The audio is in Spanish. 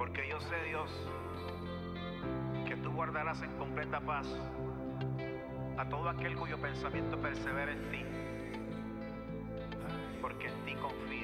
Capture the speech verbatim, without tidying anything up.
Porque yo sé, Dios, que tú guardarás en completa paz a todo aquel cuyo pensamiento persevera en ti, porque en ti confío.